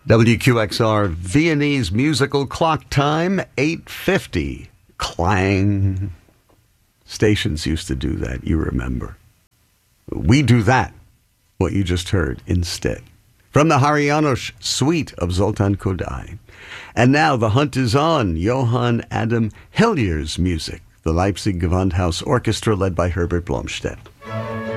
WQXR Viennese musical clock time, 8:50. Clang. Stations used to do that, you remember. We do that, what you just heard, instead. From the Hari Janos suite of Zoltan Kodály. And now the hunt is on. Johann Adam Hillier's music. The Leipzig Gewandhaus Orchestra led by Herbert Blomstedt.